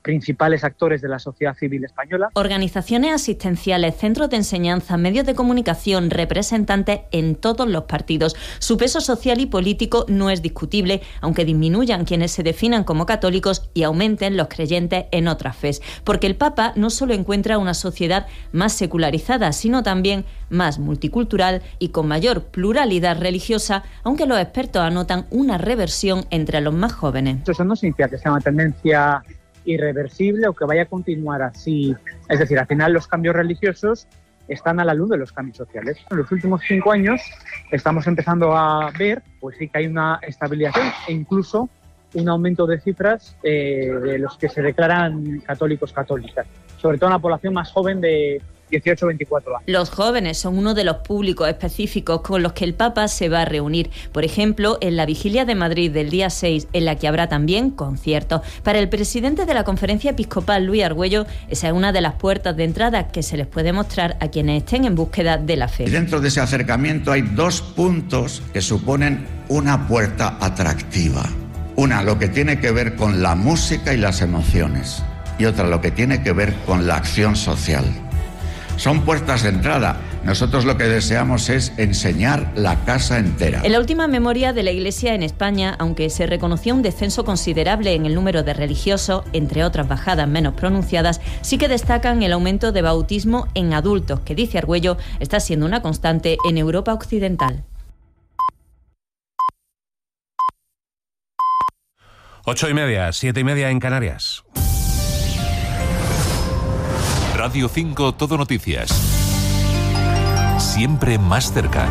principales actores de la sociedad civil española. Organizaciones asistenciales, centros de enseñanza, medios de comunicación, representantes en todos los partidos. Su peso social y político no es discutible, aunque disminuyan quienes se definan como católicos y aumenten los creyentes en otras fes. Porque el Papa no solo encuentra una sociedad más secularizada, sino también más multicultural y con mayor pluralidad religiosa, aunque los expertos anotan una reversión entre los más jóvenes. Eso no significa que sea una tendencia irreversible o que vaya a continuar así. Es decir, al final los cambios religiosos están a la luz de los cambios sociales. En los últimos 5 años estamos empezando a ver, pues sí que hay una estabilización e incluso un aumento de cifras de los que se declaran católicas, sobre todo en la población más joven de 18-24 años. Los jóvenes son uno de los públicos específicos con los que el Papa se va a reunir. Por ejemplo, en la Vigilia de Madrid del día 6, en la que habrá también conciertos. Para el presidente de la Conferencia Episcopal, Luis Argüello, esa es una de las puertas de entrada que se les puede mostrar a quienes estén en búsqueda de la fe. Y dentro de ese acercamiento hay 2 puntos que suponen una puerta atractiva. Una, lo que tiene que ver con la música y las emociones. Y otra, lo que tiene que ver con la acción social. Son puertas de entrada. Nosotros lo que deseamos es enseñar la casa entera. En la última memoria de la Iglesia en España, aunque se reconoció un descenso considerable en el número de religiosos, entre otras bajadas menos pronunciadas, sí que destacan el aumento de bautismo en adultos, que dice Argüello está siendo una constante en Europa occidental. 8:30, 7:30 en Canarias. Radio 5 Todo Noticias. Siempre más cerca.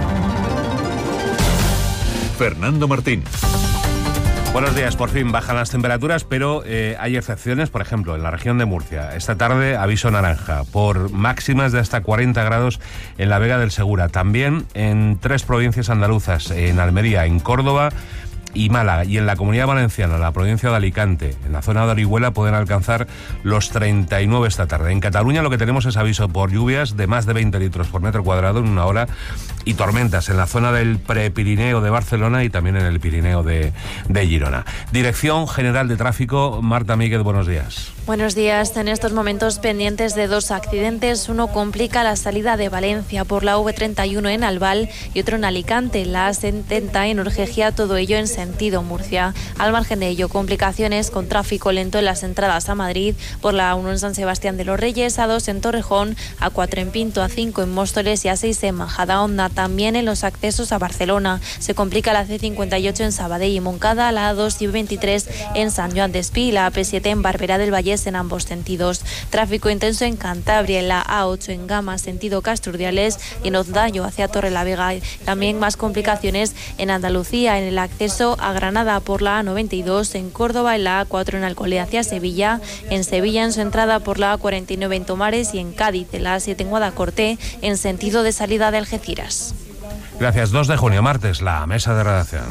Fernando Martín. Buenos días, por fin bajan las temperaturas, pero hay excepciones, por ejemplo, en la región de Murcia. Esta tarde aviso naranja por máximas de hasta 40 grados en la Vega del Segura. También en 3 provincias andaluzas, en Almería, en Córdoba y Málaga, y en la Comunidad Valenciana, la provincia de Alicante, en la zona de Orihuela, pueden alcanzar los 39 esta tarde. En Cataluña lo que tenemos es aviso por lluvias de más de 20 litros por metro cuadrado en una hora y tormentas en la zona del Prepirineo de Barcelona y también en el Pirineo de Girona. Dirección General de Tráfico, Marta Míguez, buenos días. Buenos días. En estos momentos pendientes de 2 accidentes. Uno complica la salida de Valencia por la V31 en Albal y otro en Alicante, la A70 en Urgegia, todo ello en sentido Murcia. Al margen de ello, complicaciones con tráfico lento en las entradas a Madrid por la A1 en San Sebastián de los Reyes, A2 en Torrejón, A4 en Pinto, A5 en Móstoles y A6 en Majadahonda. También en los accesos a Barcelona se complica la C58 en Sabadell y Moncada, la A2 y B23 en San Joan d'Espí y la AP7 en Barberá del Vallés en ambos sentidos. Tráfico intenso en Cantabria, en la A8 en Gama, sentido Casturdiales, y en Ondayo hacia Torrelavega. También más complicaciones en Andalucía, en el acceso a Granada por la A92, en Córdoba, en la A4 en Alcolea hacia Sevilla, en Sevilla en su entrada por la A49 en Tomares y en Cádiz, en la A7 en Guadacorte, en sentido de salida de Algeciras. Gracias. 2 de junio, martes, la mesa de redacción.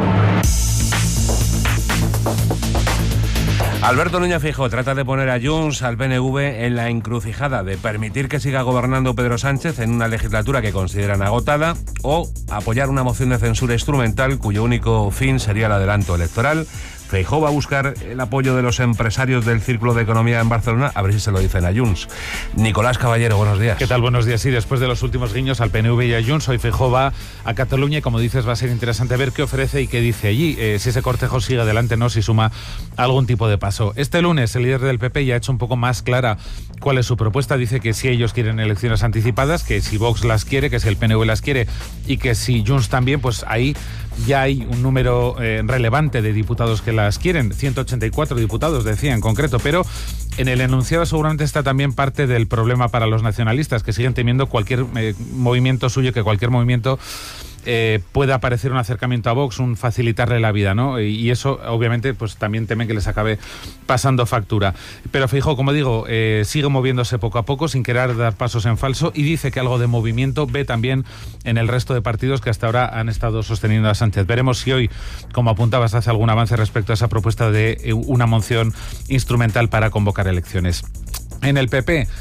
Alberto Núñez Feijóo trata de poner a Junts, al PNV, en la encrucijada de permitir que siga gobernando Pedro Sánchez en una legislatura que consideran agotada o apoyar una moción de censura instrumental cuyo único fin sería el adelanto electoral. Feijóo va a buscar el apoyo de los empresarios del Círculo de Economía en Barcelona, a ver si se lo dicen a Junts. Nicolás Caballero, buenos días. ¿Qué tal? Buenos días. Sí, después de los últimos guiños al PNV y a Junts, hoy Feijóo va a Cataluña y, como dices, va a ser interesante ver qué ofrece y qué dice allí. Si ese cortejo sigue adelante, no, si suma algún tipo de paso. Este lunes el líder del PP ya ha hecho un poco más clara cuál es su propuesta. Dice que si ellos quieren elecciones anticipadas, que si Vox las quiere, que si el PNV las quiere y que si Junts también, pues ahí ya hay un número relevante de diputados que las quieren, 184 diputados decía en concreto, pero en el enunciado seguramente está también parte del problema para los nacionalistas, que siguen temiendo cualquier movimiento suyo, que cualquier movimiento pueda parecer un acercamiento a Vox, un facilitarle la vida, ¿no? Y eso, obviamente, pues también temen que les acabe pasando factura. Pero Feijóo, como digo, sigue moviéndose poco a poco, sin querer dar pasos en falso, y dice que algo de movimiento ve también en el resto de partidos que hasta ahora han estado sosteniendo a Sánchez. Veremos si hoy, como apuntabas, hace algún avance respecto a esa propuesta de una moción instrumental para convocar elecciones. En el PP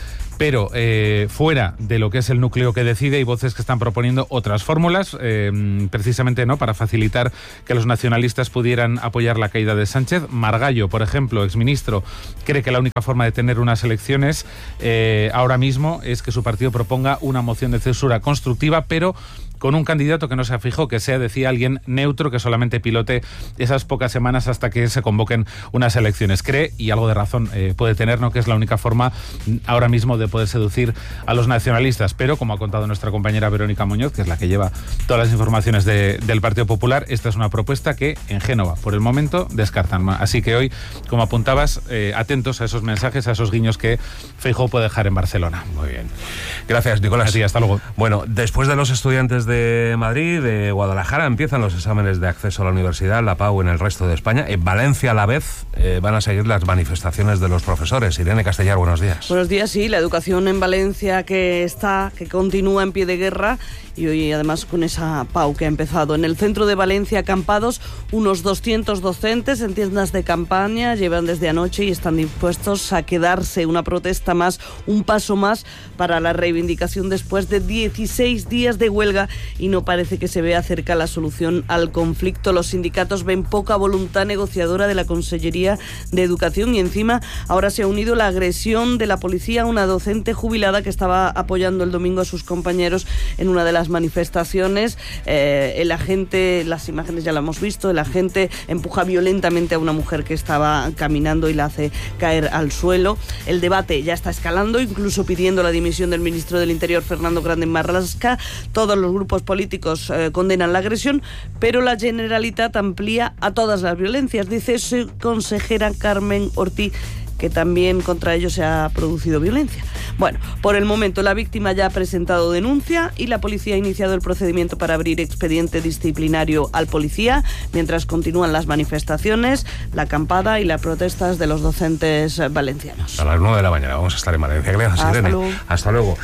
pero fuera de lo que es el núcleo que decide, hay voces que están proponiendo otras fórmulas, precisamente no para facilitar que los nacionalistas pudieran apoyar la caída de Sánchez. Margallo, por ejemplo, exministro, cree que la única forma de tener unas elecciones ahora mismo es que su partido proponga una moción de censura constructiva, pero con un candidato que no se fijó, que sea, decía, alguien neutro que solamente pilote esas pocas semanas hasta que se convoquen unas elecciones. Cree, y algo de razón puede tener, ¿no?, que es la única forma ahora mismo de poder seducir a los nacionalistas. Pero, como ha contado nuestra compañera Verónica Muñoz, que es la que lleva todas las informaciones del Partido Popular, esta es una propuesta que en Génova, por el momento, descartan. Así que hoy, como apuntabas, atentos a esos mensajes, a esos guiños que Feijóo puede dejar en Barcelona. Muy bien. Gracias, Nicolás. Así, hasta luego. Bueno, después de los estudiantes de Madrid, de Guadalajara, empiezan los exámenes de acceso a la universidad, la PAU en el resto de España. En Valencia, a la vez, van a seguir las manifestaciones de los profesores. Irene Castellar, buenos días. Buenos días, sí, la educación en Valencia que continúa en pie de guerra, y hoy además con esa PAU que ha empezado. En el centro de Valencia, acampados unos 200 docentes en tiendas de campaña, llevan desde anoche y están dispuestos a quedarse. Una protesta más, un paso más para la reivindicación después de 16 días de huelga, y no parece que se vea cerca la solución al conflicto. Los sindicatos ven poca voluntad negociadora de la Consellería de Educación, y encima ahora se ha unido la agresión de la policía a una docente jubilada que estaba apoyando el domingo a sus compañeros en una de las manifestaciones. El agente, las imágenes ya la hemos visto, el agente empuja violentamente a una mujer que estaba caminando y la hace caer al suelo. El debate ya está escalando, incluso pidiendo la dimisión del ministro del Interior, Fernando Grande Marlaska. Todos los grupos políticos condenan la agresión, pero la Generalitat amplía a todas las violencias, dice su consejera Carmen Ortiz, que también contra ellos se ha producido violencia. Bueno, por el momento la víctima ya ha presentado denuncia y la policía ha iniciado el procedimiento para abrir expediente disciplinario al policía, mientras continúan las manifestaciones, la acampada y las protestas de los docentes valencianos. A las 9 de la mañana vamos a estar en Valencia. Gracias, Irene. Hasta luego.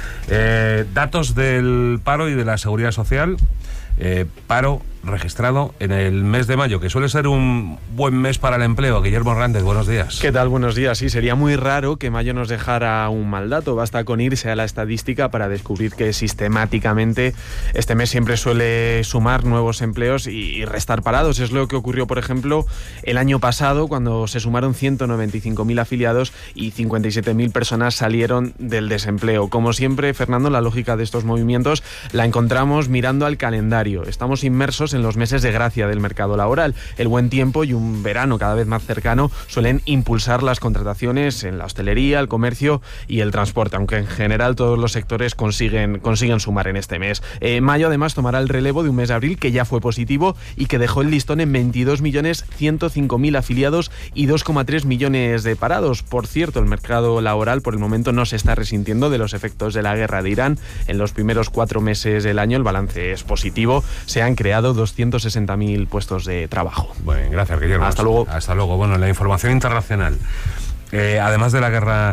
Datos del paro y de la seguridad social. Paro registrado en el mes de mayo, que suele ser un buen mes para el empleo. Guillermo Hernández, buenos días. ¿Qué tal? Buenos días. Sí, sería muy raro que mayo nos dejara un mal dato. Basta con irse a la estadística para descubrir que sistemáticamente este mes siempre suele sumar nuevos empleos y restar parados. Es lo que ocurrió, por ejemplo, el año pasado, cuando se sumaron 195.000 afiliados y 57.000 personas salieron del desempleo. Como siempre, Fernando, la lógica de estos movimientos la encontramos mirando al calendario. Estamos inmersos en los meses de gracia del mercado laboral. El buen tiempo y un verano cada vez más cercano suelen impulsar las contrataciones en la hostelería, el comercio y el transporte, aunque en general todos los sectores consiguen sumar en este mes. Mayo además tomará el relevo de un mes de abril que ya fue positivo y que dejó el listón en 22.105.000 afiliados y 2,3 millones de parados. Por cierto, el mercado laboral por el momento no se está resintiendo de los efectos de la guerra de Irán. En los primeros 4 meses del año el balance es positivo. Se han creado 260.000 puestos de trabajo. Bueno, gracias, Guillermo. Hasta luego. Hasta luego. Bueno, la información internacional. Además de la guerra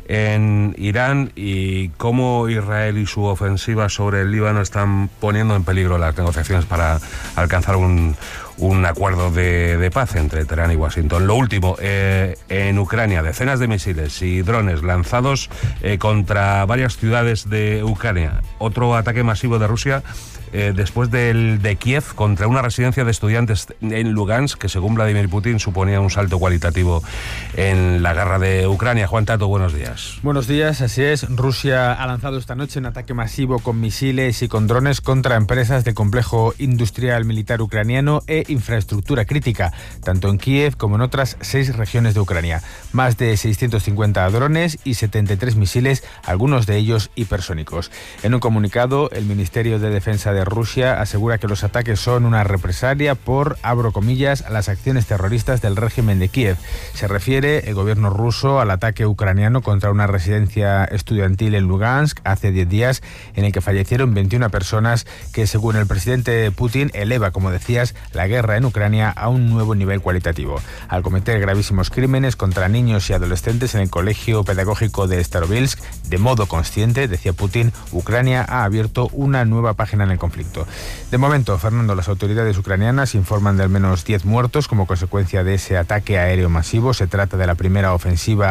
en Irán y cómo Israel y su ofensiva sobre el Líbano están poniendo en peligro las negociaciones para alcanzar un acuerdo de paz entre Teherán y Washington. Lo último, en Ucrania, decenas de misiles y drones lanzados contra varias ciudades de Ucrania. Otro ataque masivo de Rusia después del de Kiev contra una residencia de estudiantes en Lugansk, que según Vladimir Putin suponía un salto cualitativo en la guerra de Ucrania. Juan Tato, buenos días. Buenos días, así es. Rusia ha lanzado esta noche un ataque masivo con misiles y con drones contra empresas del complejo industrial militar ucraniano e infraestructura crítica, tanto en Kiev como en otras 6 regiones de Ucrania. Más de 650 drones y 73 misiles, algunos de ellos hipersónicos. En un comunicado, el Ministerio de Defensa de Rusia asegura que los ataques son una represalia por, abro comillas, las acciones terroristas del régimen de Kiev. Se refiere el gobierno ruso al ataque ucraniano contra una residencia estudiantil en Lugansk hace 10 días, en el que fallecieron 21 personas, que según el presidente Putin eleva, como decías, la guerra en Ucrania a un nuevo nivel cualitativo. Al cometer gravísimos crímenes contra niños y adolescentes en el colegio pedagógico de Starobilsk, de modo consciente, decía Putin, Ucrania ha abierto una nueva página en el conflicto. De momento, Fernando, las autoridades ucranianas informan de al menos 10 muertos como consecuencia de ese ataque aéreo masivo. Se trata de la primera ofensiva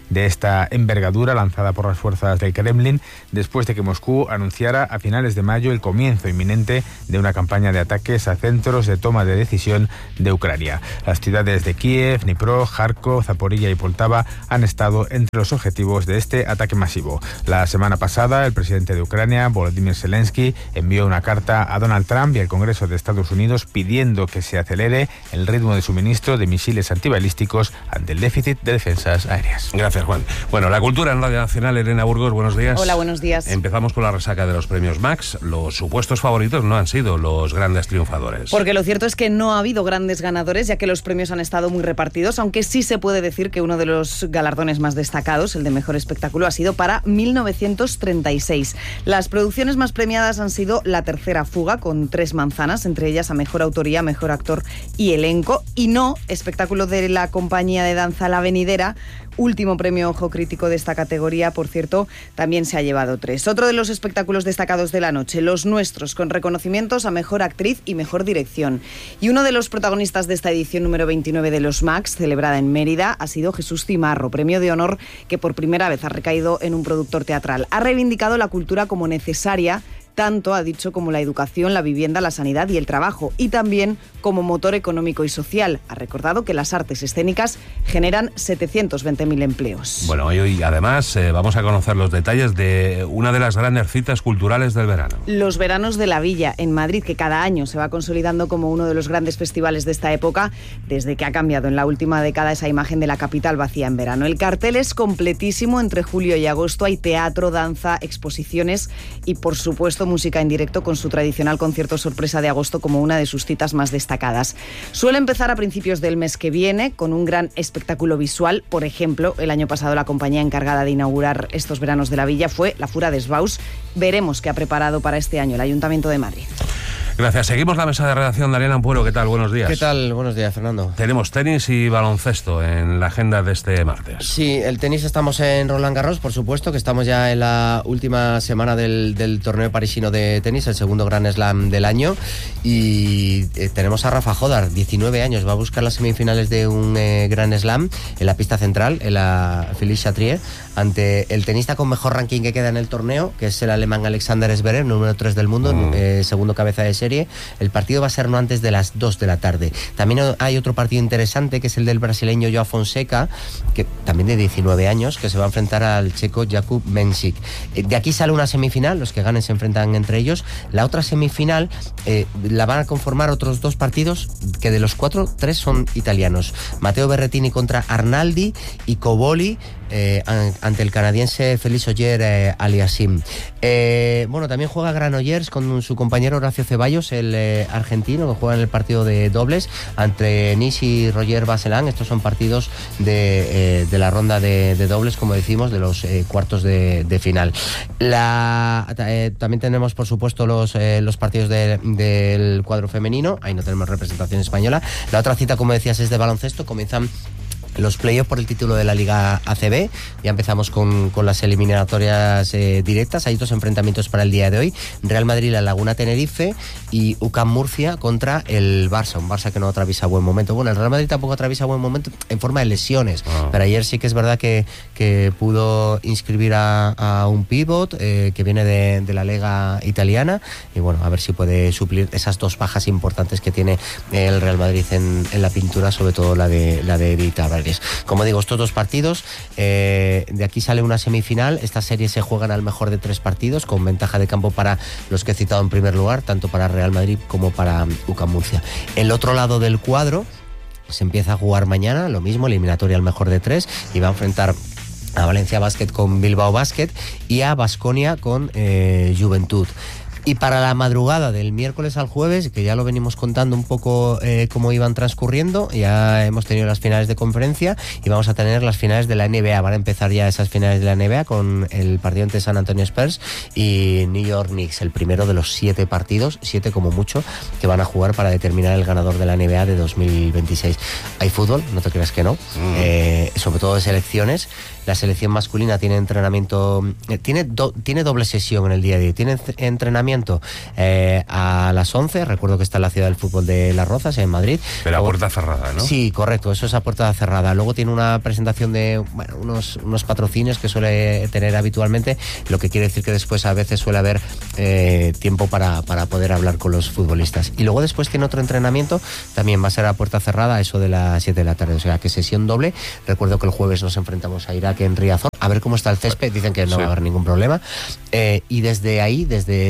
de esta envergadura lanzada por las fuerzas del Kremlin después de que Moscú anunciara a finales de mayo el comienzo inminente de una campaña de ataques a centros de toma de decisión de Ucrania. Las ciudades de Kiev, Dnipro, Kharkov, Zaporilla y Poltava han estado entre los objetivos de este ataque masivo. La semana pasada, el presidente de Ucrania, Volodymyr Zelensky, envió una carta a Donald Trump y al Congreso de Estados Unidos pidiendo que se acelere el ritmo de suministro de misiles antibalísticos ante el déficit de defensas aéreas. Gracias, Juan. Bueno, la cultura en Radio Nacional. Elena Burgos, buenos días. Hola, buenos días. Empezamos con la resaca de los premios Max. Los supuestos favoritos no han sido los grandes triunfadores. Porque lo cierto es que no ha habido grandes ganadores, ya que los premios han estado muy repartidos, aunque sí se puede decir que uno de los galardones más destacados, el de mejor espectáculo, ha sido para 1936. Las producciones más premiadas han sido La tercera fuga, con 3 manzanas, entre ellas a mejor autoría, mejor actor y elenco, y No, espectáculo de la compañía de danza La Venidera, último premio Ojo Crítico de esta categoría, por cierto, también se ha llevado 3. Otro de los espectáculos destacados de la noche, Los Nuestros, con reconocimientos a mejor actriz y mejor dirección. Y uno de los protagonistas de esta edición número 29 de los Max, celebrada en Mérida, ha sido Jesús Cimarro, premio de honor que por primera vez ha recaído en un productor teatral. Ha reivindicado la cultura como necesaria, tanto, ha dicho, como la educación, la vivienda, la sanidad y el trabajo, y también como motor económico y social. Ha recordado que las artes escénicas generan 720.000 empleos. Bueno, hoy además vamos a conocer los detalles de una de las grandes citas culturales del verano. Los Veranos de la Villa, en Madrid, que cada año se va consolidando como uno de los grandes festivales de esta época, desde que ha cambiado en la última década esa imagen de la capital vacía en verano. El cartel es completísimo. Entre julio y agosto hay teatro, danza, exposiciones y, por supuesto, música en directo, con su tradicional concierto sorpresa de agosto como una de sus citas más destacadas. Suele empezar a principios del mes que viene con un gran espectáculo visual. Por ejemplo, el año pasado la compañía encargada de inaugurar estos Veranos de la Villa fue La Fura de Sbaus. Veremos qué ha preparado para este año el Ayuntamiento de Madrid. Gracias. Seguimos la mesa de redacción de Ariana Ampuero. ¿Qué tal? Buenos días. ¿Qué tal? Buenos días, Fernando. Tenemos tenis y baloncesto en la agenda de este martes. Sí, el tenis estamos en Roland Garros, por supuesto, que estamos ya en la última semana del torneo parisino de tenis, el segundo Grand Slam del año, y tenemos a Rafa Jodar, 19 años, va a buscar las semifinales de un Grand Slam en la pista central, en la Philippe Chatrier, ante el tenista con mejor ranking que queda en el torneo, que es el alemán Alexander Zverev, número 3 del mundo, segundo cabeza de serie. El partido va a ser no antes de las 2 de la tarde. También hay otro partido interesante, que es el del brasileño Joao Fonseca, que también de 19 años, que se va a enfrentar al checo Jakub Mensik. De aquí sale una semifinal, los que ganen se enfrentan entre ellos. La otra semifinal la van a conformar otros 2 partidos, que de los 4, 3 son italianos. Matteo Berrettini contra Arnaldi y Coboli ante el canadiense Félix Ogier Aliassime. Bueno, también juega Granollers con su compañero Horacio Ceballos, el argentino, que juega en el partido de dobles ante Nice y Roger Vasselin. Estos son partidos de la ronda de dobles, como decimos, de los cuartos de final. También tenemos, por supuesto, los partidos del cuadro femenino. Ahí no tenemos representación española. La otra cita, como decías, es de baloncesto. Comienzan los playoffs por el título de la Liga ACB. Ya empezamos con las eliminatorias directas. Hay 2 enfrentamientos para el día de hoy: Real Madrid, La Laguna Tenerife, y UCAM Murcia contra el Barça, un Barça que no atraviesa buen momento. Bueno, el Real Madrid tampoco atraviesa buen momento en forma de lesiones, pero ayer sí que es verdad que pudo inscribir a un pívot que viene de la Liga italiana, y bueno, a ver si puede suplir esas 2 bajas importantes que tiene el Real Madrid en la pintura, sobre todo la de Vita Valdés. Como digo, estos 2 partidos, de aquí sale una semifinal. Esta serie se juegan al mejor de 3 partidos, con ventaja de campo para los que he citado en primer lugar, tanto para Real Madrid como para UCAM Murcia. El otro lado del cuadro se empieza a jugar mañana, lo mismo, eliminatoria al mejor de 3, y va a enfrentar a Valencia Basket con Bilbao Basket y a Baskonia con Juventud. Y para la madrugada del miércoles al jueves, que ya lo venimos contando un poco cómo iban transcurriendo, ya hemos tenido las finales de conferencia y vamos a tener las finales de la NBA. Van a empezar ya esas finales de la NBA con el partido entre San Antonio Spurs y New York Knicks, el primero de los 7 partidos, 7 como mucho, que van a jugar para determinar el ganador de la NBA de 2026. Hay fútbol, no te creas que no, sobre todo de selecciones. La selección masculina tiene entrenamiento, tiene doble sesión en el día de hoy. Tiene entrenamiento entrenamiento a las 11, recuerdo que está en la Ciudad del Fútbol de Las Rozas, en Madrid. Pero a puerta cerrada, ¿no? Sí, correcto, eso es a puerta cerrada. Luego tiene una presentación de unos patrocinios que suele tener habitualmente, lo que quiere decir que después a veces suele haber tiempo para poder hablar con los futbolistas. Y luego después tiene otro entrenamiento, también va a ser a puerta cerrada, eso de las 7 de la tarde, o sea que sesión doble. Recuerdo que el jueves nos enfrentamos a Irak en Riazor, a ver cómo está el césped, dicen que no va a haber ningún problema. Y desde ahí,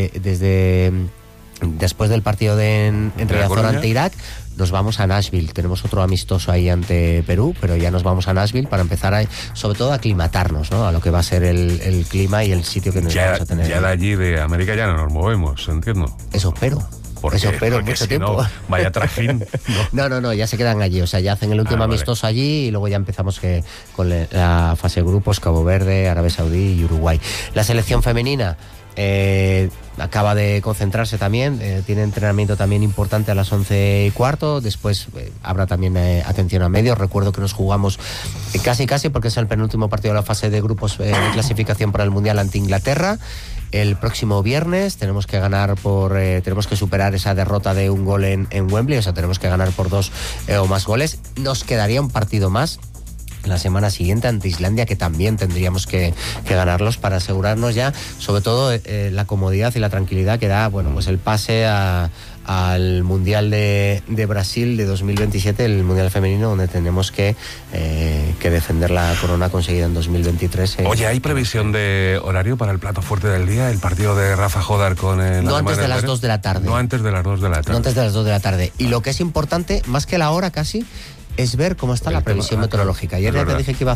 después del partido en Riazor ante Irak, nos vamos a Nashville. Tenemos otro amistoso ahí ante Perú, pero ya nos vamos a Nashville para empezar sobre todo a aclimatarnos, ¿no? A lo que va a ser el clima y el sitio que nos vamos a tener. Ya de allí de América ya no nos movemos, entiendo. Eso espero. Eso espero mucho tiempo. No, vaya trajín. No, ya se quedan allí. O sea, ya hacen el último amistoso allí y luego ya empezamos con la fase de grupos, Cabo Verde, Arabia Saudí y Uruguay. La selección femenina acaba de concentrarse también, tiene entrenamiento también importante a las 11:15, después habrá también atención a medios. Recuerdo que nos jugamos casi porque es el penúltimo partido de la fase de grupos de clasificación para el Mundial ante Inglaterra. El próximo viernes tenemos que tenemos que superar esa derrota de un gol en Wembley, o sea, tenemos que ganar por 2 o más goles. Nos quedaría un partido más la semana siguiente ante Islandia, que también tendríamos que ganarlos para asegurarnos ya, sobre todo la comodidad y la tranquilidad que da, pues el pase al Mundial de Brasil de 2027, el Mundial femenino, donde tenemos que defender la corona conseguida en 2023. Oye, ¿hay previsión de horario para el plato fuerte del día? El partido de Rafa Jodar con el... No antes de las 2 de la tarde. No antes de las 2 de la tarde. No antes de las 2 de la tarde. Y lo que es importante, más que la hora casi, es ver cómo está la previsión meteorológica. Ayer ya te dije que iba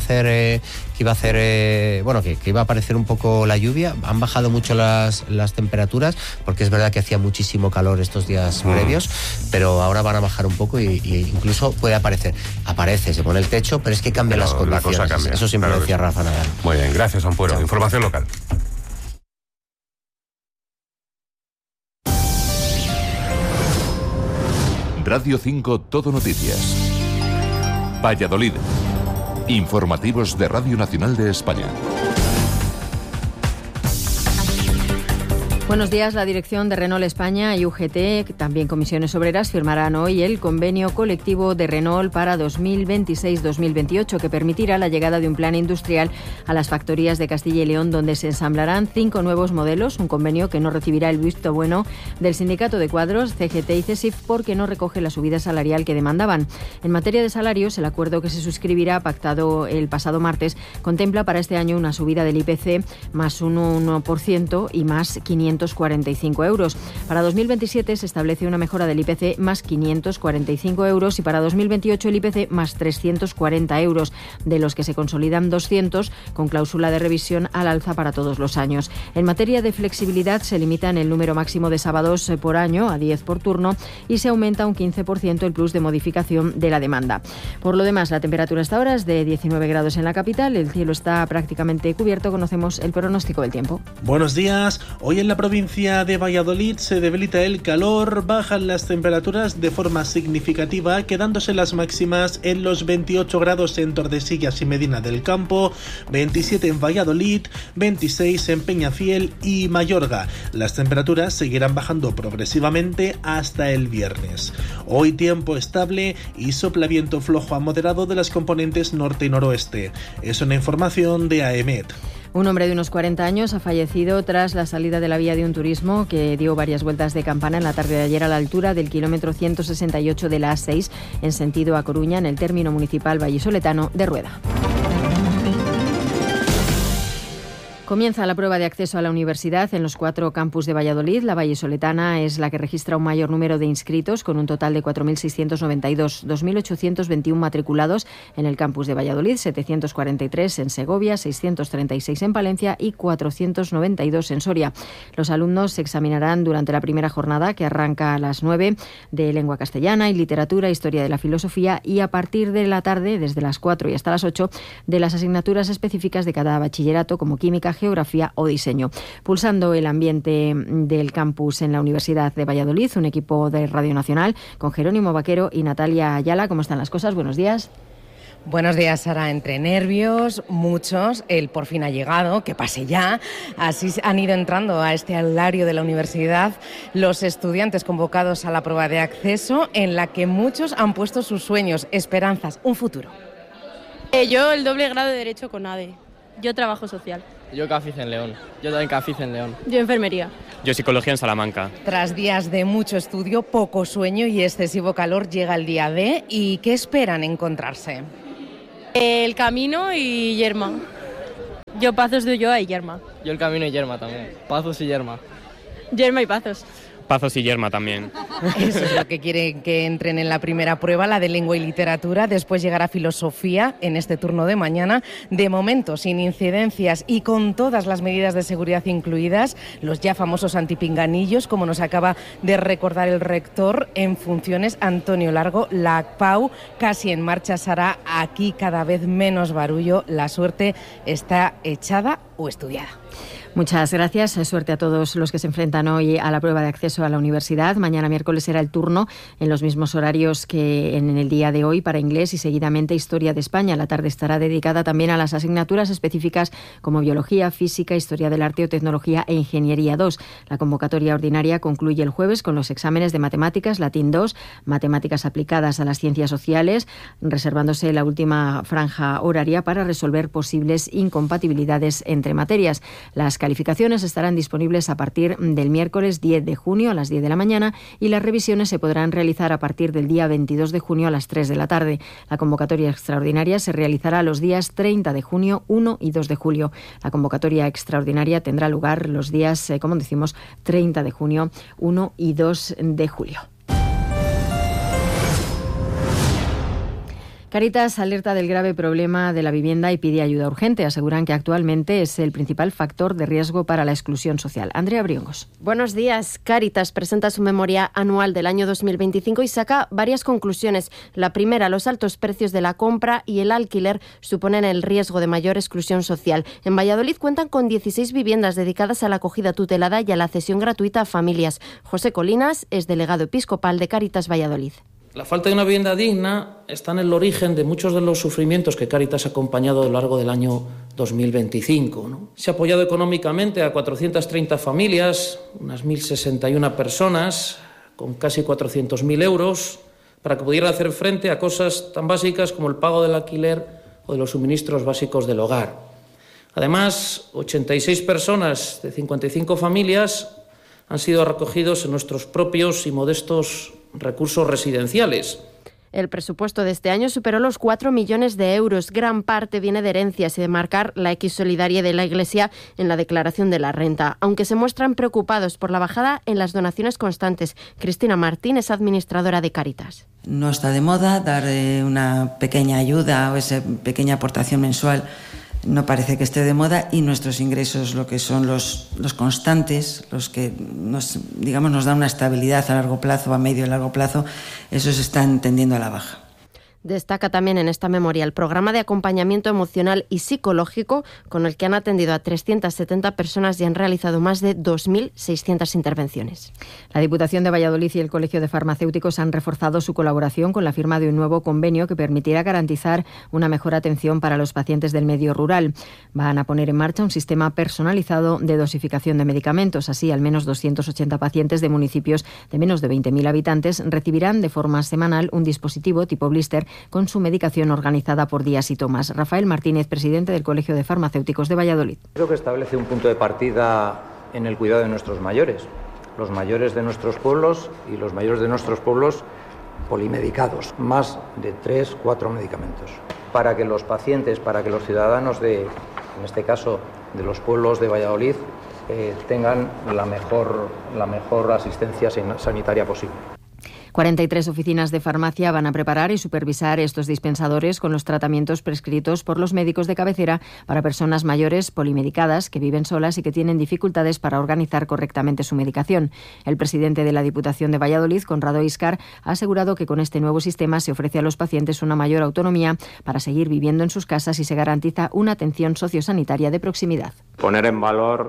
a aparecer un poco la lluvia. Han bajado mucho las temperaturas, porque es verdad que hacía muchísimo calor estos días previos, pero ahora van a bajar un poco y incluso puede aparecer. Se pone el techo, pero es que cambian las condiciones. La cosa cambia. Eso siempre decía Rafa Nadal. Muy bien, gracias, Ampuero. Información local. Radio 5 Todo Noticias. Valladolid. Informativos de Radio Nacional de España. Buenos días. La dirección de Renault España y UGT, también comisiones obreras, firmarán hoy el convenio colectivo de Renault para 2026-2028, que permitirá la llegada de un plan industrial a las factorías de Castilla y León, donde se ensamblarán 5 nuevos modelos, un convenio que no recibirá el visto bueno del sindicato de cuadros, CGT y CESIF, porque no recoge la subida salarial que demandaban. En materia de salarios, el acuerdo que se suscribirá, pactado el pasado martes, contempla para este año una subida del IPC más un 1% y más 545 euros. Para 2027 se establece una mejora del IPC más 545 euros y para 2028 el IPC más 340 euros, de los que se consolidan 200 con cláusula de revisión al alza para todos los años. En materia de flexibilidad se limita en el número máximo de sábados por año a 10 por turno y se aumenta un 15% el plus de modificación de la demanda. Por lo demás, la temperatura hasta ahora es de 19 grados en la capital, el cielo está prácticamente cubierto. Conocemos el pronóstico del tiempo. Buenos días. Hoy en la provincia de Valladolid se debilita el calor, bajan las temperaturas de forma significativa, quedándose las máximas en los 28 grados en Tordesillas y Medina del Campo, 27 en Valladolid, 26 en Peñafiel y Mayorga. Las temperaturas seguirán bajando progresivamente hasta el viernes. Hoy tiempo estable y sopla viento flojo a moderado de las componentes norte y noroeste. Es una información de AEMET. Un hombre de unos 40 años ha fallecido tras la salida de la vía de un turismo que dio varias vueltas de campana en la tarde de ayer a la altura del kilómetro 168 de la A6 en sentido a Coruña, en el término municipal vallisoletano de Rueda. Comienza la prueba de acceso a la universidad en los 4 campus de Valladolid. La vallisoletana es la que registra un mayor número de inscritos, con un total de 4.692, 2.821 matriculados en el campus de Valladolid, 743 en Segovia, 636 en Palencia y 492 en Soria. Los alumnos se examinarán durante la primera jornada, que arranca a las 9, de lengua castellana y literatura, historia de la filosofía, y a partir de la tarde, desde las 4 y hasta las 8, de las asignaturas específicas de cada bachillerato, como química, geografía o diseño. Pulsando el ambiente del campus en la Universidad de Valladolid, un equipo de Radio Nacional con Jerónimo Vaquero y Natalia Ayala. ¿Cómo están las cosas? Buenos días. Buenos días, Sara. Entre nervios, muchos, el por fin ha llegado, que pase ya. Así han ido entrando a este alario de la universidad los estudiantes convocados a la prueba de acceso, en la que muchos han puesto sus sueños, esperanzas, un futuro. Yo el doble grado de Derecho con ADE. Yo trabajo social. Yo CAFIS en León. Yo también CAFIS en León. Yo enfermería. Yo psicología en Salamanca. Tras días de mucho estudio, poco sueño y excesivo calor, llega el día D. ¿Y qué esperan encontrarse? El Camino y Yerma. Yo Pazos de Ulloa y Yerma. Yo el Camino y Yerma también. Pazos y Yerma. Yerma y Pazos. Pazos y Yerma también. Eso es lo que quieren que entren en la primera prueba, la de lengua y literatura. Después llegará filosofía en este turno de mañana. De momento, sin incidencias y con todas las medidas de seguridad incluidas, los ya famosos antipinganillos, como nos acaba de recordar el rector en funciones, Antonio Largo. La PAU casi en marcha, Sara. Aquí cada vez menos barullo. La suerte está echada o estudiada. Muchas gracias. Suerte a todos los que se enfrentan hoy a la prueba de acceso a la universidad. Mañana miércoles será el turno en los mismos horarios que en el día de hoy para inglés y seguidamente Historia de España. La tarde estará dedicada también a las asignaturas específicas como Biología, Física, Historia del Arte o Tecnología e Ingeniería 2. La convocatoria ordinaria concluye el jueves con los exámenes de Matemáticas, Latín 2, Matemáticas aplicadas a las Ciencias Sociales, reservándose la última franja horaria para resolver posibles incompatibilidades entre materias. Las calificaciones estarán disponibles a partir del miércoles 10 de junio a las 10 de la mañana y las revisiones se podrán realizar a partir del día 22 de junio a las 3 de la tarde. La convocatoria extraordinaria se realizará los días 30 de junio, 1 y 2 de julio. La convocatoria extraordinaria tendrá lugar los días, como decimos, 30 de junio, 1 y 2 de julio. Cáritas alerta del grave problema de la vivienda y pide ayuda urgente. Aseguran que actualmente es el principal factor de riesgo para la exclusión social. Andrea Briongos. Buenos días. Cáritas presenta su memoria anual del año 2025 y saca varias conclusiones. La primera, los altos precios de la compra y el alquiler suponen el riesgo de mayor exclusión social. En Valladolid cuentan con 16 viviendas dedicadas a la acogida tutelada y a la cesión gratuita a familias. José Colinas es delegado episcopal de Cáritas Valladolid. La falta de una vivienda digna está en el origen de muchos de los sufrimientos que Cáritas ha acompañado a lo largo del año 2025, ¿no? Se ha apoyado económicamente a 430 familias, unas 1.061 personas, con casi 400.000 euros, para que pudieran hacer frente a cosas tan básicas como el pago del alquiler o de los suministros básicos del hogar. Además, 86 personas de 55 familias han sido recogidos en nuestros propios y modestos recursos residenciales. El presupuesto de este año superó los 4 millones de euros. Gran parte viene de herencias y de marcar la X solidaria de la Iglesia en la declaración de la renta, aunque se muestran preocupados por la bajada en las donaciones constantes. Cristina Martín es administradora de Cáritas. No está de moda dar una pequeña ayuda o esa pequeña aportación mensual. No parece que esté de moda y nuestros ingresos, lo que son los constantes, los que nos dan una estabilidad a largo plazo, a medio y largo plazo, esos están tendiendo a la baja. Destaca también en esta memoria el programa de acompañamiento emocional y psicológico con el que han atendido a 370 personas y han realizado más de 2.600 intervenciones. La Diputación de Valladolid y el Colegio de Farmacéuticos han reforzado su colaboración con la firma de un nuevo convenio que permitirá garantizar una mejor atención para los pacientes del medio rural. Van a poner en marcha un sistema personalizado de dosificación de medicamentos. Así, al menos 280 pacientes de municipios de menos de 20.000 habitantes recibirán de forma semanal un dispositivo tipo blister con su medicación organizada por días y tomas. Rafael Martínez, presidente del Colegio de Farmacéuticos de Valladolid. Creo que establece un punto de partida en el cuidado de nuestros mayores, los mayores de nuestros pueblos y los mayores de nuestros pueblos polimedicados, más de 3-4 medicamentos, para que los pacientes, para que los ciudadanos en este caso, de los pueblos de Valladolid, tengan la mejor asistencia sanitaria posible. 43 oficinas de farmacia van a preparar y supervisar estos dispensadores con los tratamientos prescritos por los médicos de cabecera para personas mayores polimedicadas que viven solas y que tienen dificultades para organizar correctamente su medicación. El presidente de la Diputación de Valladolid, Conrado Íscar, ha asegurado que con este nuevo sistema se ofrece a los pacientes una mayor autonomía para seguir viviendo en sus casas y se garantiza una atención sociosanitaria de proximidad. Poner en valor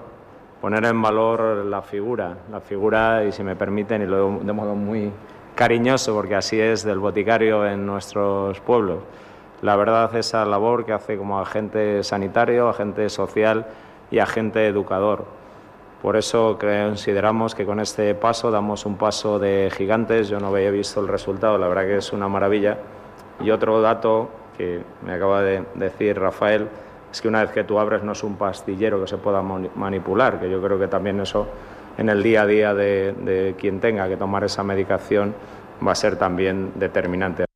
la figura, y si me permiten, y lo de modo muy cariñoso, porque así es, del boticario en nuestros pueblos. la verdad, esa labor que hace como agente sanitario, agente social y agente educador. Por eso consideramos que con este paso damos un paso de gigantes. Yo no había visto el resultado, la verdad que es una maravilla. Y otro dato que me acaba de decir Rafael es que una vez que tú abres no es un pastillero que se pueda manipular, que yo creo que también eso en el día a día de quien tenga que tomar esa medicación va a ser también determinante.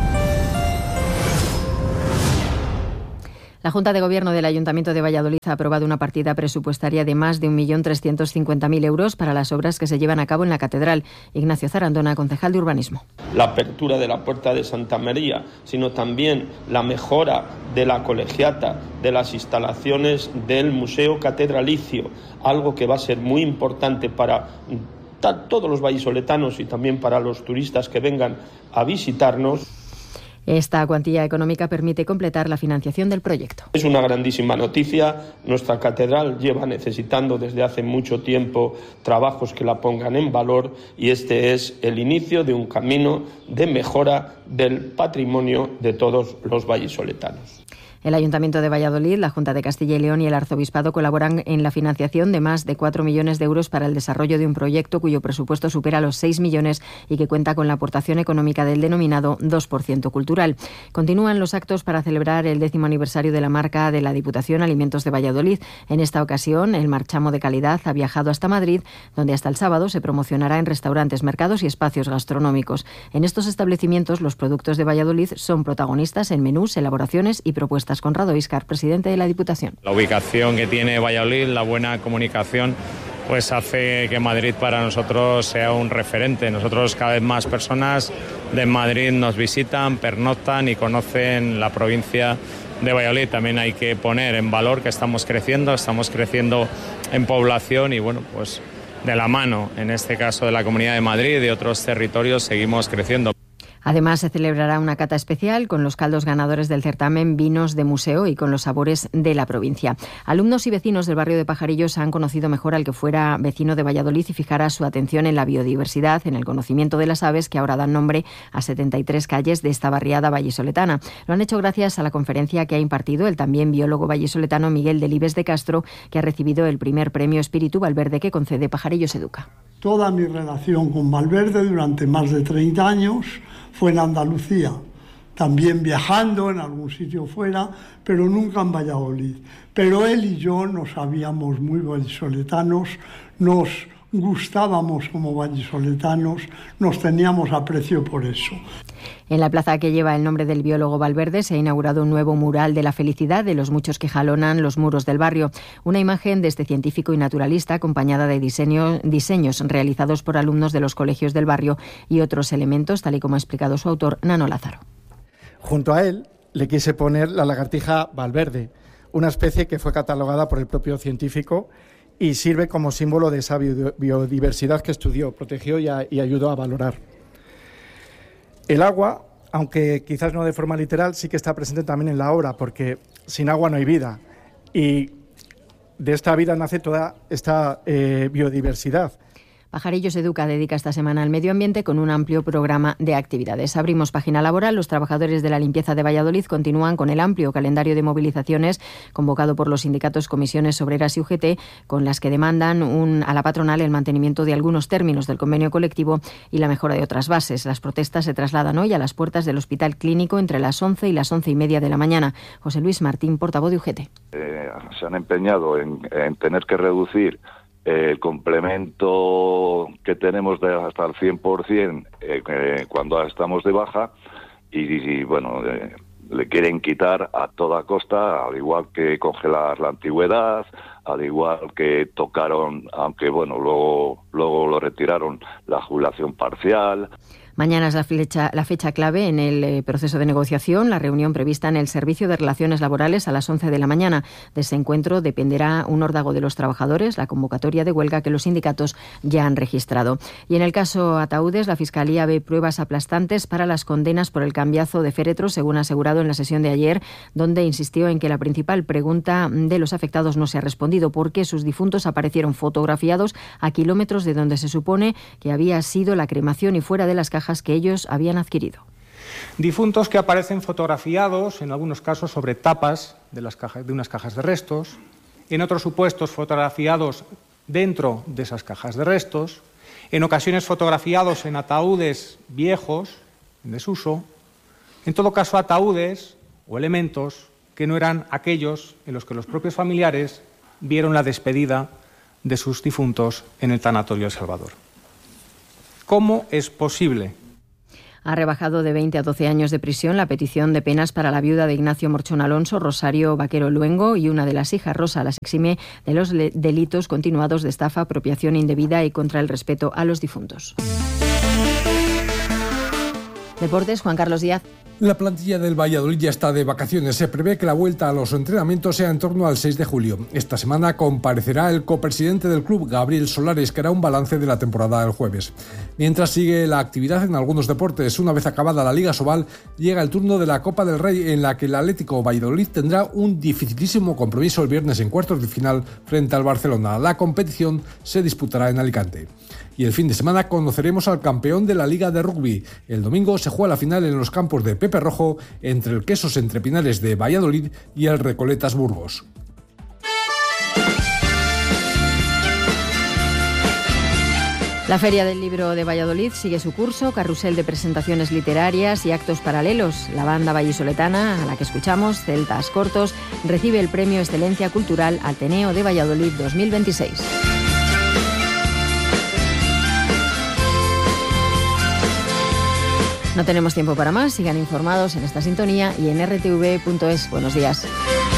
La Junta de Gobierno del Ayuntamiento de Valladolid ha aprobado una partida presupuestaria de más de 1.350.000 euros para las obras que se llevan a cabo en la Catedral. Ignacio Zarandona, concejal de Urbanismo. La apertura de la Puerta de Santa María, sino también la mejora de la colegiata, de las instalaciones del Museo Catedralicio, algo que va a ser muy importante para todos los vallisoletanos y también para los turistas que vengan a visitarnos. Esta cuantía económica permite completar la financiación del proyecto. Es una grandísima noticia. Nuestra catedral lleva necesitando desde hace mucho tiempo trabajos que la pongan en valor y este es el inicio de un camino de mejora del patrimonio de todos los vallisoletanos. El Ayuntamiento de Valladolid, la Junta de Castilla y León y el Arzobispado colaboran en la financiación de más de 4 millones de euros para el desarrollo de un proyecto cuyo presupuesto supera los 6 millones y que cuenta con la aportación económica del denominado 2% cultural. Continúan los actos para celebrar el 10º aniversario de la marca de la Diputación Alimentos de Valladolid. En esta ocasión, el marchamo de calidad ha viajado hasta Madrid, donde hasta el sábado se promocionará en restaurantes, mercados y espacios gastronómicos. En estos establecimientos, los productos de Valladolid son protagonistas en menús, elaboraciones y propuestas. Conrado Íscar, presidente de la Diputación. La ubicación que tiene Valladolid, la buena comunicación, pues hace que Madrid para nosotros sea un referente. Nosotros cada vez más personas de Madrid nos visitan, pernoctan y conocen la provincia de Valladolid. También hay que poner en valor que estamos creciendo en población y bueno, pues de la mano, en este caso de la Comunidad de Madrid y de otros territorios, seguimos creciendo. Además, se celebrará una cata especial con los caldos ganadores del certamen Vinos de Museo y con los sabores de la provincia. Alumnos y vecinos del barrio de Pajarillos han conocido mejor al que fuera vecino de Valladolid y fijara su atención en la biodiversidad, en el conocimiento de las aves que ahora dan nombre a 73 calles de esta barriada vallisoletana. Lo han hecho gracias a la conferencia que ha impartido el también biólogo vallisoletano Miguel Delibes de Castro, que ha recibido el primer premio Espíritu Valverde que concede Pajarillos Educa. Toda mi relación con Valverde durante más de 30 años fue en Andalucía, también viajando en algún sitio fuera, pero nunca en Valladolid. Pero él y yo nos sabíamos muy vallisoletanos, nos gustábamos como vallisoletanos, nos teníamos aprecio por eso. En la plaza que lleva el nombre del biólogo Valverde se ha inaugurado un nuevo mural de la felicidad de los muchos que jalonan los muros del barrio. Una imagen de este científico y naturalista acompañada de diseños realizados por alumnos de los colegios del barrio y otros elementos, tal y como ha explicado su autor, Nano Lázaro. Junto a él le quise poner la lagartija Valverde, una especie que fue catalogada por el propio científico y sirve como símbolo de esa biodiversidad que estudió, protegió y ayudó a valorar. El agua, aunque quizás no de forma literal, sí que está presente también en la obra, porque sin agua no hay vida. Y de esta vida nace toda esta biodiversidad. Pajarillos Educa dedica esta semana al medio ambiente con un amplio programa de actividades. Abrimos página laboral. Los trabajadores de la limpieza de Valladolid continúan con el amplio calendario de movilizaciones convocado por los sindicatos, comisiones obreras y UGT, con las que demandan a la patronal el mantenimiento de algunos términos del convenio colectivo y la mejora de otras bases. Las protestas se trasladan hoy a las puertas del Hospital Clínico entre las 11 y las 11:30 de la mañana. José Luis Martín, portavoz de UGT. Se han empeñado en tener que reducir el complemento que tenemos de hasta el 100% cuando estamos de baja y bueno, le quieren quitar a toda costa, al igual que congelar la antigüedad, al igual que tocaron, aunque bueno, luego lo retiraron, la jubilación parcial. Mañana es la fecha clave en el proceso de negociación, la reunión prevista en el Servicio de Relaciones Laborales a las 11 de la mañana. De ese encuentro dependerá un órdago de los trabajadores, la convocatoria de huelga que los sindicatos ya han registrado. Y en el caso Ataúdes, la Fiscalía ve pruebas aplastantes para las condenas por el cambiazo de féretros, según ha asegurado en la sesión de ayer, donde insistió en que la principal pregunta de los afectados no se ha respondido: ¿por qué sus difuntos aparecieron fotografiados a kilómetros de donde se supone que había sido la cremación y fuera de las cajas que ellos habían adquirido? Difuntos que aparecen fotografiados, en algunos casos, sobre tapas de unas cajas de restos, en otros supuestos fotografiados dentro de esas cajas de restos, en ocasiones fotografiados en ataúdes viejos, en desuso, en todo caso ataúdes o elementos que no eran aquellos en los que los propios familiares vieron la despedida de sus difuntos en el tanatorio El Salvador. ¿Cómo es posible? Ha rebajado de 20 a 12 años de prisión la petición de penas para la viuda de Ignacio Morchón Alonso, Rosario Vaquero Luengo, y una de las hijas, Rosa. Las exime de los delitos continuados de estafa, apropiación indebida y contra el respeto a los difuntos. Deportes, Juan Carlos Díaz. La plantilla del Valladolid ya está de vacaciones. Se prevé que la vuelta a los entrenamientos sea en torno al 6 de julio. Esta semana comparecerá el copresidente del club, Gabriel Solares, que hará un balance de la temporada el jueves. Mientras sigue la actividad en algunos deportes, una vez acabada la Liga Sobal, llega el turno de la Copa del Rey, en la que el Atlético Valladolid tendrá un dificilísimo compromiso el viernes en cuartos de final frente al Barcelona. La competición se disputará en Alicante. Y el fin de semana conoceremos al campeón de la Liga de Rugby. El domingo se juega la final en los campos de Pepe Rojo entre el Quesos Entre Pinares de Valladolid y el Recoletas Burgos. La Feria del Libro de Valladolid sigue su curso, carrusel de presentaciones literarias y actos paralelos. La banda vallisoletana, a la que escuchamos, Celtas Cortos, recibe el Premio Excelencia Cultural Ateneo de Valladolid 2026. No tenemos tiempo para más. Sigan informados en esta sintonía y en rtv.es. Buenos días.